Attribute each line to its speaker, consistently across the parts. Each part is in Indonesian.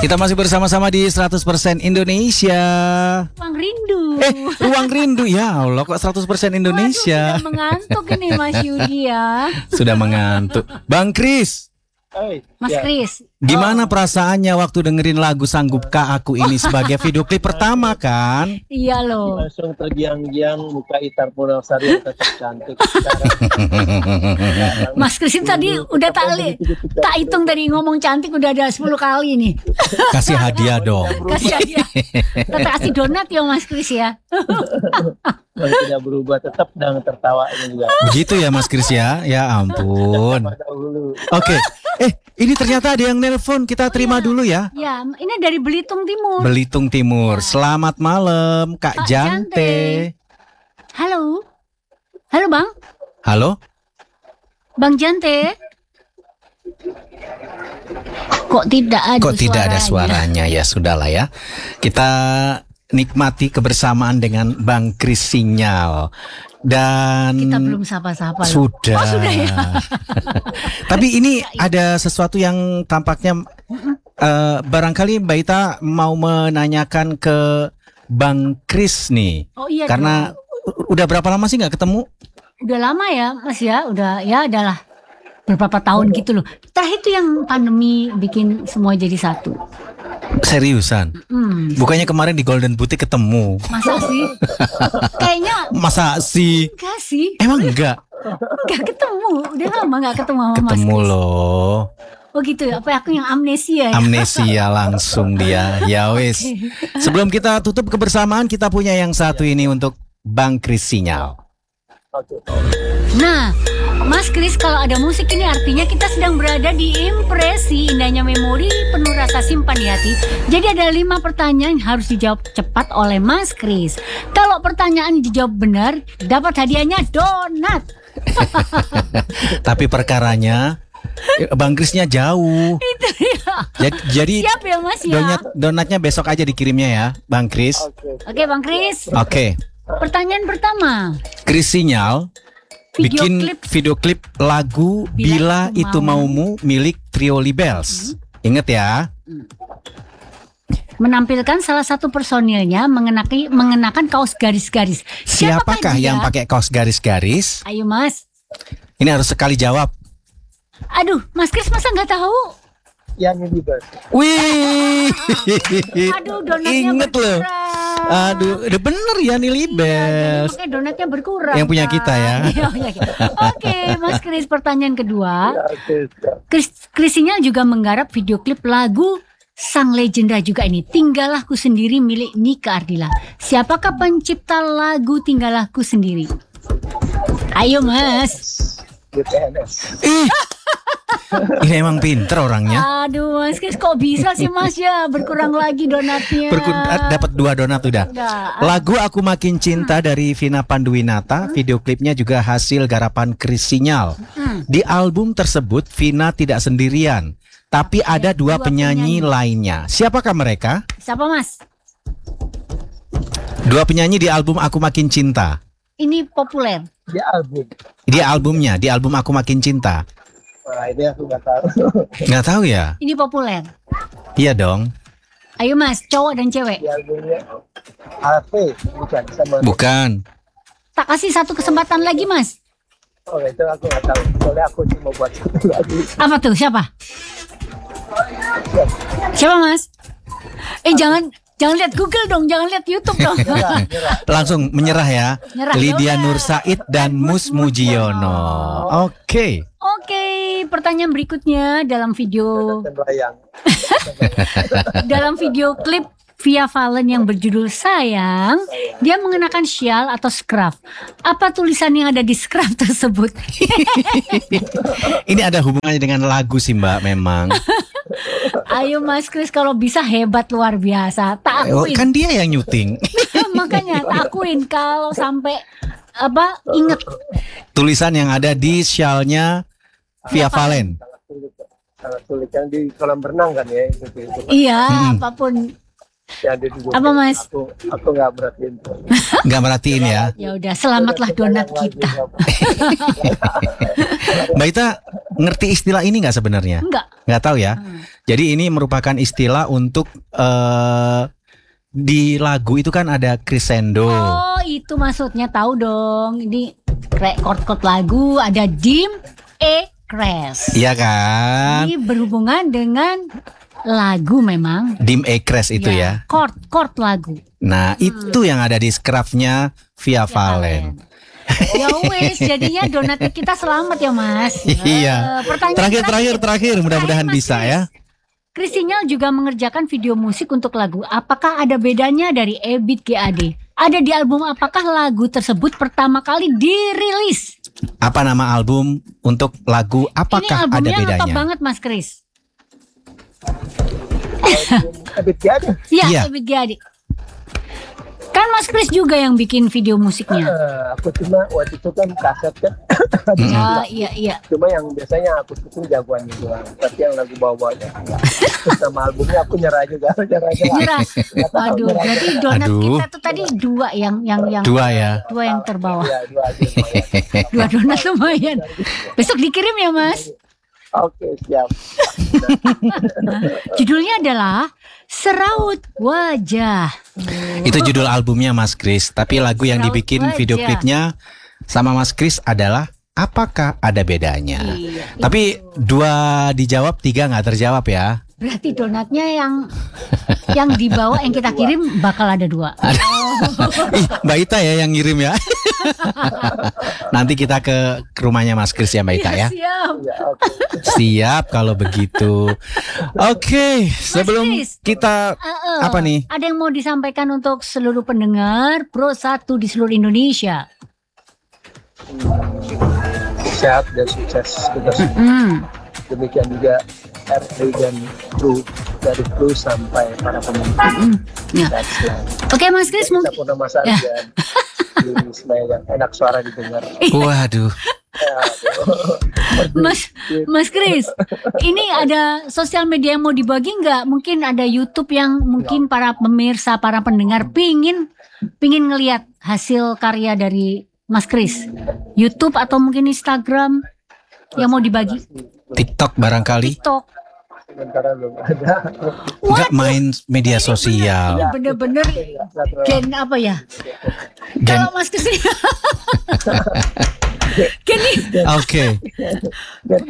Speaker 1: Kita masih bersama-sama di 100% Indonesia.
Speaker 2: Ruang rindu.
Speaker 1: Ruang rindu, ya Allah, kok 100% Indonesia.
Speaker 2: Waduh, sudah mengantuk ini Mas Yudi ya.
Speaker 1: Sudah mengantuk. Bang Kris,
Speaker 2: Mas Kris,
Speaker 1: gimana perasaannya waktu dengerin lagu Sanggupkah Aku ini sebagai video klip pertama kan?
Speaker 2: iya loh.
Speaker 3: Langsung tergiang-giang muka Itar Punawsari yang tetap cantik.
Speaker 2: Mas Kris tadi udah tak hitung tadi ngomong cantik udah ada 10 kali nih.
Speaker 1: Kasih hadiah dong.
Speaker 2: Kasih aja. Tetap kasih donat ya Mas Kris ya.
Speaker 3: Yang tidak berubah tetap dengan tertawa ini juga.
Speaker 1: Begitu ya Mas Kris ya? Ya ampun.
Speaker 3: Dahulu.
Speaker 1: Oke. Ini ternyata ada yang nelpon. Kita terima dulu ya.
Speaker 2: Ya, ini dari Belitung Timur.
Speaker 1: Belitung Timur. Selamat malam Kak Jante.
Speaker 2: Halo. Halo Bang.
Speaker 1: Halo.
Speaker 2: Bang Jante. Kok tidak ada
Speaker 1: suaranya? Ya sudahlah ya. Kita nikmati kebersamaan dengan Bang Kris Sinyal. Dan
Speaker 2: kita belum sapa-sapa loh.
Speaker 1: Sudah.
Speaker 2: Oh, sudah ya.
Speaker 1: Tapi ini ada sesuatu yang tampaknya barangkali Mbak Ita mau menanyakan ke Bang Kris nih.
Speaker 2: Oh iya.
Speaker 1: Karena udah berapa lama sih nggak ketemu?
Speaker 2: Udah lama ya Mas ya. Udah ya adalah beberapa tahun gitu loh. Terakhir itu yang pandemi bikin semua jadi satu.
Speaker 1: Seriusan? Bukannya kemarin di Golden Boutique ketemu?
Speaker 2: Masa sih? Kayaknya
Speaker 1: Masa sih?
Speaker 2: enggak sih.
Speaker 1: Emang enggak?
Speaker 2: Enggak ketemu. Udah lama enggak ketemu sama Mas
Speaker 1: Ketemu
Speaker 2: Kris.
Speaker 1: loh.
Speaker 2: Oh gitu ya. Apa aku yang amnesia ya?
Speaker 1: Amnesia langsung dia. Ya wis. Sebelum kita tutup kebersamaan, kita punya yang satu ini untuk Bang Kris Sinyal.
Speaker 3: Oke.
Speaker 2: Nah, Mas Kris, kalau ada musik ini artinya kita sedang berada di impresi indahnya memori penuh rasa simpan di hati. Jadi ada 5 pertanyaan yang harus dijawab cepat oleh Mas Kris. Kalau pertanyaan dijawab benar, dapat hadiahnya donat.
Speaker 1: Tapi perkaranya Bang Krisnya jauh.
Speaker 2: Itu ya.
Speaker 1: Jadi
Speaker 2: Siap ya Mas ya.
Speaker 1: donatnya besok aja dikirimnya ya, Bang Kris.
Speaker 2: Oke Bang Kris.
Speaker 1: Oke.
Speaker 2: Pertanyaan pertama.
Speaker 1: Kris Sinyal bikin video klip lagu Bila Itu Maumu milik Trio Libels. Ingat ya.
Speaker 2: Menampilkan salah satu personilnya mengenakan kaos garis-garis.
Speaker 1: Siapakah yang pakai kaos garis-garis?
Speaker 2: Ayo Mas.
Speaker 1: Ini harus sekali jawab.
Speaker 2: Aduh, Mas Kris masa nggak tahu?
Speaker 3: Yang ini bos.
Speaker 1: Wih.
Speaker 2: Aduh, donatnya
Speaker 1: Ingat loh.
Speaker 2: berkurang.
Speaker 1: Aduh, udah bener ya nih Libels.
Speaker 2: Makanya donatnya berkurang.
Speaker 1: Yang punya
Speaker 2: Kak.
Speaker 1: kita ya.
Speaker 2: Iya, punya kita. Oke, Mas Kris, pertanyaan kedua.
Speaker 3: Oke.
Speaker 2: Kris Sinyal juga menggarap video klip lagu sang legenda juga ini, Tinggallah Ku Sendiri milik Nika Ardila. Siapakah pencipta lagu Tinggallah Ku Sendiri? Ayo Mas.
Speaker 3: GPNS.
Speaker 1: Ini emang pinter orangnya.
Speaker 2: Aduh Mas Kris, kok bisa sih Mas ya? Berkurang lagi donatnya.
Speaker 1: Dapat 2 donat udah. Lagu Aku Makin Cinta dari Vina Panduwinata, video klipnya juga hasil garapan Kris Sinyal. Di album tersebut Vina tidak sendirian, tapi ada 2 penyanyi lainnya. Siapakah mereka?
Speaker 2: Siapa Mas?
Speaker 1: 2 penyanyi di album Aku Makin Cinta.
Speaker 2: Ini populer.
Speaker 3: Dia album.
Speaker 1: Di album Aku Makin Cinta.
Speaker 3: Wah ini aku nggak tahu.
Speaker 1: Nggak tahu ya?
Speaker 2: Ini populer.
Speaker 1: Iya dong.
Speaker 2: Ayo Mas, cowok dan cewek.
Speaker 3: Di albumnya HP bukan sama.
Speaker 1: Bukan.
Speaker 2: Tak kasih 1 kesempatan lagi Mas.
Speaker 3: Oh itu aku nggak tahu. Soalnya aku cuma buat satu lagu.
Speaker 2: Apa tuh? Siapa? Siapa Mas? Jangan lihat Google dong, jangan lihat YouTube dong.
Speaker 1: Langsung menyerah ya.
Speaker 2: Nyerah,
Speaker 1: Lydia
Speaker 2: yaudah.
Speaker 1: Nur Said dan Mus Mujiono. Oke.
Speaker 2: Oke, pertanyaan berikutnya dalam video klip Via Valen yang berjudul Sayang, dia mengenakan syal atau scarf. Apa tulisan yang ada di scarf tersebut?
Speaker 1: Ini ada hubungannya dengan lagu sih Mbak memang.
Speaker 2: Ayo Mas Kris, kalau bisa hebat luar biasa. Tak akuin.
Speaker 1: Kan dia yang nyuting.
Speaker 2: Makanya tak akuin kalau sampai inget.
Speaker 1: Tulisan yang ada di syalnya Via Valen.
Speaker 3: Sangat sulit yang di kolam renang kan ya itu.
Speaker 2: Iya, apapun.
Speaker 3: Ya, ada juga.
Speaker 2: Apa Mas?
Speaker 3: Aku nggak merhatiin.
Speaker 1: Nggak merhatiin ya.
Speaker 2: Ya udah, selamatlah donat kita.
Speaker 1: Mbak Ita ngerti istilah ini nggak sebenarnya?
Speaker 2: Enggak.
Speaker 1: Nggak tahu ya. Jadi ini merupakan istilah untuk di lagu itu kan ada crescendo.
Speaker 2: Oh, itu maksudnya, tahu dong. Ini chord lagu ada dim, E, cres.
Speaker 1: Iya kan?
Speaker 2: Ini berhubungan dengan lagu memang.
Speaker 1: Dim E cres itu ya.
Speaker 2: Chord lagu.
Speaker 1: Nah, itu yang ada di scruffnya Via Valen.
Speaker 2: Ya wes, jadinya donatnya kita selamat ya Mas.
Speaker 1: Iya.
Speaker 2: Pertanyaan
Speaker 1: Terakhir, mudah-mudahan
Speaker 2: Mas
Speaker 1: bisa
Speaker 2: Kris.
Speaker 1: ya.
Speaker 2: Kris Sinyal juga mengerjakan video musik untuk lagu. Apakah ada bedanya dari Ebit GAD? Ada di album apakah lagu tersebut pertama kali dirilis?
Speaker 1: Apa nama album untuk lagu?
Speaker 2: Ini
Speaker 1: Apakah ada
Speaker 2: albumnya
Speaker 1: bedanya?
Speaker 2: lengkap banget Mas Kris.
Speaker 3: Habis ada.
Speaker 2: Iya,
Speaker 1: Iya.
Speaker 2: Ebit GAD. Kan Mas Kris juga yang bikin video musiknya.
Speaker 3: Aku cuma waktu itu kan kaset kan.
Speaker 2: Oh iya.
Speaker 3: Cuma yang biasanya aku syuting jagoannya doang. Tapi yang lagu bawah-bawahnya enggak. Terus sama albumnya aku nyerah juga.
Speaker 2: Nyerah. Aduh, berarti donat
Speaker 1: Aduh.
Speaker 2: kita tuh tadi dua yang
Speaker 1: Dua ya.
Speaker 2: dua yang terbawah.
Speaker 3: Ya, dua aja lumayan.
Speaker 2: Dua donat lumayan. Besok dikirim ya Mas.
Speaker 3: Oke, siap.
Speaker 2: Judulnya adalah Seraut Wajah.
Speaker 1: Itu judul albumnya Mas Kris. Tapi lagu yang
Speaker 2: Seraut
Speaker 1: dibikin
Speaker 2: Wajah.
Speaker 1: video klipnya sama Mas Kris adalah Apakah Ada Bedanya.
Speaker 2: Iya,
Speaker 1: Tapi 2 dijawab, 3 nggak terjawab ya.
Speaker 2: berarti donatnya yang dibawa yang kita kirim bakal ada 2.
Speaker 1: Ih, Mbak Ita ya yang ngirim ya. Nanti kita ke rumahnya Mas Kris ya Mbak Ita ya.
Speaker 2: Siap.
Speaker 3: Ya, oke.
Speaker 1: Siap kalau begitu. Oke, sebelum
Speaker 2: Kris.
Speaker 1: kita apa nih?
Speaker 2: Ada yang mau disampaikan untuk seluruh pendengar Pro 1 di seluruh Indonesia?
Speaker 3: Sehat dan sukses terus. Demikian juga RT dan kru, dari kru sampai para pemimpin.
Speaker 2: Ya.
Speaker 3: Dan selain.
Speaker 2: Oke Mas Kris,
Speaker 3: Kita
Speaker 2: mungkin
Speaker 3: pun Mas
Speaker 2: Ya.
Speaker 3: dan Yuni Ismail yang enak suara didengar.
Speaker 1: Waduh.
Speaker 3: Ya,
Speaker 2: Mas Kris, ini ada sosial media yang mau dibagi nggak? Mungkin ada YouTube yang mungkin para pemirsa, para pendengar pingin ngelihat hasil karya dari Mas Kris. YouTube atau mungkin Instagram yang mau dibagi?
Speaker 1: TikTok barangkali.
Speaker 2: TikTok.
Speaker 3: sementara belum ada.
Speaker 1: Nggak main media sosial.
Speaker 2: Ini bener-bener gen apa ya?
Speaker 1: Gen-
Speaker 2: Kalau Mas Kris Gini,
Speaker 1: Oke,
Speaker 3: Dan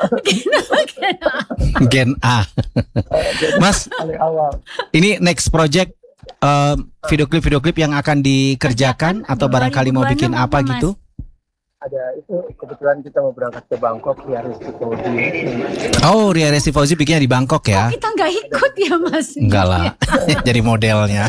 Speaker 1: Gen A. Mas,
Speaker 3: paling awal
Speaker 1: ini next project video klip yang akan dikerjakan atau barangkali mau bikin
Speaker 2: 2026
Speaker 1: apa
Speaker 2: Mas?
Speaker 1: gitu?
Speaker 3: ada itu kebetulan kita mau berangkat ke Bangkok di hari Fauzi.
Speaker 1: Oh, Ria Resti Fauzi bikinnya di Bangkok ya?
Speaker 2: kita nggak ikut ya Mas?
Speaker 1: Enggak lah, jadi modelnya.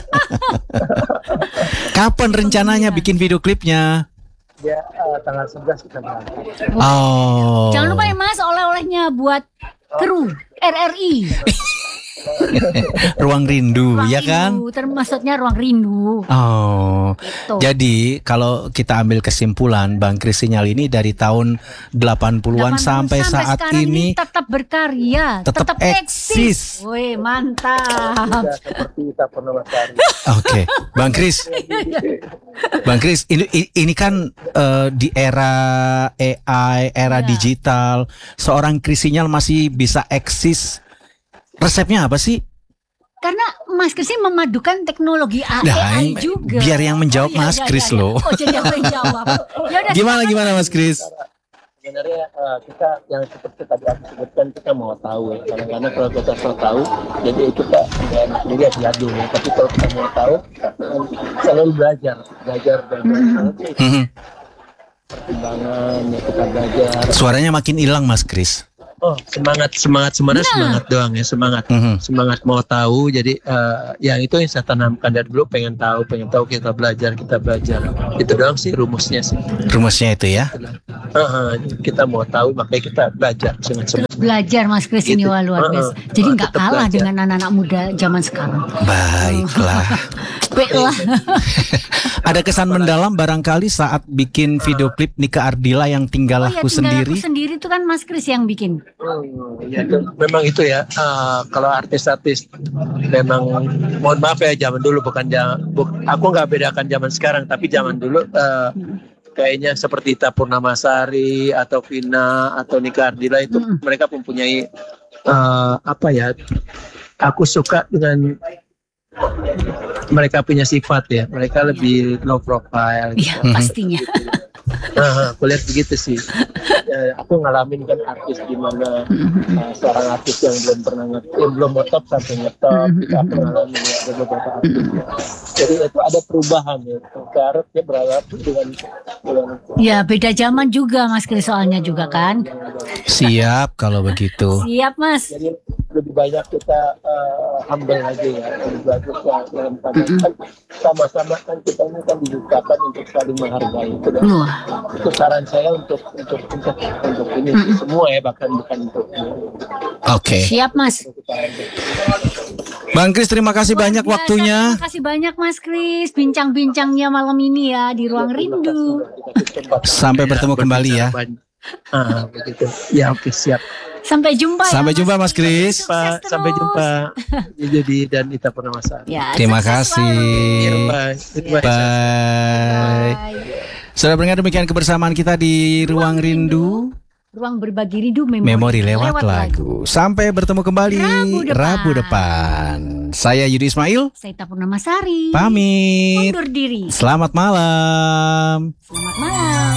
Speaker 1: Kapan rencananya bikin video klipnya?
Speaker 3: Dia tanggal 11 kita berangkat.
Speaker 1: Oh.
Speaker 2: Jangan lupa ya Mas, oleh-olehnya buat kru RRI.
Speaker 1: Ruang Rindu,
Speaker 2: Ruang
Speaker 1: ya kan?
Speaker 2: Rindu, termasuknya Ruang Rindu.
Speaker 1: Oh.
Speaker 2: Gitu.
Speaker 1: Jadi kalau kita ambil kesimpulan Bang Kris Sinyal ini dari tahun 80-an sampai saat
Speaker 2: sekarang
Speaker 1: ini
Speaker 2: tetap berkarya,
Speaker 1: tetap eksis.
Speaker 2: Wih, mantap.
Speaker 3: Ya, seperti kita pernah Sari.
Speaker 1: Oke, Bang Kris. Bang Kris, ini kan di era AI, era
Speaker 2: Iya.
Speaker 1: digital, seorang Kris Sinyal masih bisa eksis. Resepnya apa sih?
Speaker 2: Karena Mas Kris ini memadukan teknologi AI
Speaker 1: Nah,
Speaker 2: juga.
Speaker 1: biar yang menjawab
Speaker 2: iya,
Speaker 1: Mas
Speaker 2: iya,
Speaker 1: Kris
Speaker 2: iya.
Speaker 1: loh.
Speaker 2: Oh, jadi yang menjawab. Yaudah,
Speaker 1: Gimana Mas Kris?
Speaker 3: Sebenarnya kita yang seperti tadi aku sebutkan kita mau tahu ya. Karena kalau kita mau tahu, jadi kita nggak enak dilihat jadul ya. Tapi kalau kita mau tahu, selalu belajar.
Speaker 1: Mhm.
Speaker 3: Pertimbangan ya kita belajar.
Speaker 1: Suaranya makin hilang Mas Kris.
Speaker 3: Oh semangat sebenarnya semangat doang ya semangat.
Speaker 1: Mhm.
Speaker 3: Semangat mau tahu jadi yang itu yang saya tanamkan dari dulu pengen tahu kita belajar itu doang sih rumusnya sih.
Speaker 1: Rumusnya itu ya.
Speaker 3: Kita mau tahu makanya kita belajar dengan semangat.
Speaker 2: terus belajar Mas Kris ini
Speaker 3: Gitu.
Speaker 2: wah, luar biasa. Jadi nggak
Speaker 3: Tetap
Speaker 2: kalah
Speaker 3: belajar.
Speaker 2: dengan anak-anak muda zaman sekarang.
Speaker 1: Baiklah.
Speaker 2: Baiklah.
Speaker 1: Ada kesan mendalam barangkali saat bikin video klip Nika Ardila yang Tinggal
Speaker 2: Oh ya,
Speaker 1: Aku
Speaker 2: tinggal
Speaker 1: Sendiri.
Speaker 2: aku sendiri itu kan Mas Kris yang bikin.
Speaker 3: Ya, itu, memang itu ya kalau artis-artis memang mohon maaf ya zaman dulu aku nggak bedakan zaman sekarang tapi zaman dulu kayaknya seperti Ita Purnamasari atau Vina atau Nika Ardila itu mereka mempunyai apa ya? Aku suka dengan mereka punya sifat ya. Mereka lebih low profile.
Speaker 2: Iya, pastinya.
Speaker 3: Aku lihat begitu sih. Ya, aku ngalamin kan artis di mana seorang artis yang belum pernah belum ngetop sampai ngetop. Aku ngalamin ya, ada beberapa artis. Jadi itu ada perubahan ya. Harusnya berharap dengan
Speaker 2: Ya, beda zaman juga Mas Kris soalnya juga kan.
Speaker 1: Siap kalau begitu.
Speaker 2: Siap Mas.
Speaker 3: jadi lebih banyak kita humble aja ya, lebih bagus ya dalam keadaan kan sama-sama kan kita ini kan diciptakan untuk saling menghargai itu kan.
Speaker 2: Wah.
Speaker 3: Itu saran saya untuk ini semua ya, bahkan bukan untuk
Speaker 1: Oke.
Speaker 2: Siap Mas.
Speaker 1: Bang Kris, terima kasih banyak
Speaker 2: Luar biasa,
Speaker 1: waktunya.
Speaker 2: Terima kasih banyak Mas Kris bincang-bincangnya malam ini ya di Ruang Rindu.
Speaker 1: Sampai bertemu kembali ya.
Speaker 3: Begitu. Ya, oke, siap.
Speaker 2: Sampai jumpa ya.
Speaker 1: Sampai jumpa Mas Kris.
Speaker 2: Sukses
Speaker 3: Sampai
Speaker 2: terus.
Speaker 3: jumpa. Jadi dan Ita Purnamasari.
Speaker 2: Ya,
Speaker 1: Terima
Speaker 2: sukses
Speaker 1: kasih.
Speaker 2: selalu.
Speaker 3: Bye.
Speaker 1: Bye.
Speaker 2: Bye.
Speaker 1: Sudah mendengar demikian kebersamaan kita di Ruang Rindu.
Speaker 2: Ruang berbagi rindu
Speaker 1: Memori lewat lagu. Sampai bertemu kembali
Speaker 2: Rabu depan.
Speaker 1: depan. Saya Yudi Ismail.
Speaker 2: Saya Ita Purnamasari.
Speaker 1: Pamit.
Speaker 2: Undur diri.
Speaker 1: Selamat malam.
Speaker 2: Selamat malam.